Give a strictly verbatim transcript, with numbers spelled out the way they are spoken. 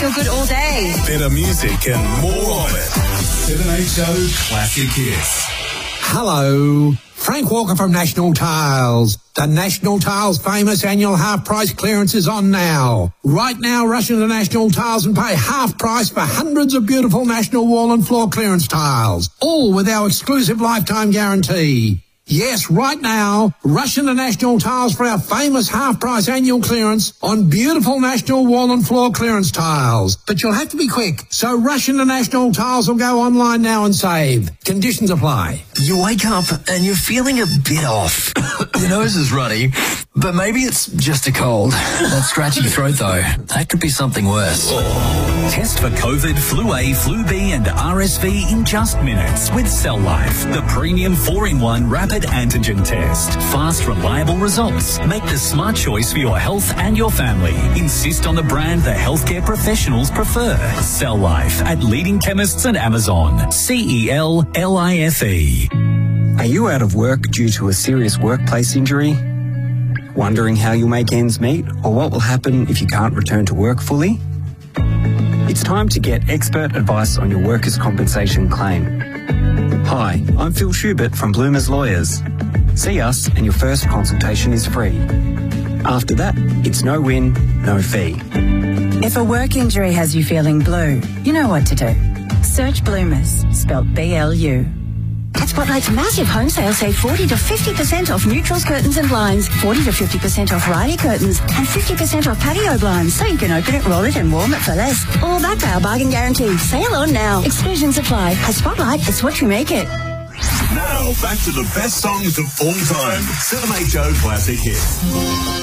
feel good all day. Better music and more of it. seven H O Classic Hits. Hello, Frank Walker from National Tiles. The National Tiles famous annual half-price clearance is on now. Right now, rush into National Tiles and pay half price for hundreds of beautiful National wall and floor clearance tiles, all with our exclusive lifetime guarantee. Yes, right now, rush into National Tiles for our famous half-price annual clearance on beautiful National wall and floor clearance tiles. But you'll have to be quick, so rush into National Tiles or go online now and save. Conditions apply. You wake up and you're feeling a bit off. Your nose is runny, but maybe it's just a cold. That scratchy throat, though, that could be something worse. Test for COVID, flu A, flu B and R S V in just minutes with Cell Life, the premium four in one rapid antigen test. Fast, reliable results. Make the smart choice for your health and your family. Insist on the brand the healthcare professionals prefer. Cell Life at leading chemists and Amazon. C E L L I F E. Are you out of work due to a serious workplace injury? Wondering how you'll make ends meet or what will happen if you can't return to work fully? It's time to get expert advice on your workers' compensation claim. Hi, I'm Phil Schubert from Bloomers Lawyers. See us and your first consultation is free. After that, it's no win, no fee. If a work injury has you feeling blue, you know what to do. Search Bloomers, spelt B L U. At Spotlight's massive home sale, save forty to fifty percent off neutrals, curtains and blinds, forty to fifty percent off Riley curtains, and fifty percent off patio blinds, so you can open it, roll it and warm it for less. All backed by our bargain guarantee. Sale on now. Exclusions apply. At Spotlight, it's what you make it. Now, back to the best songs of all time. seven H O Classic Hits.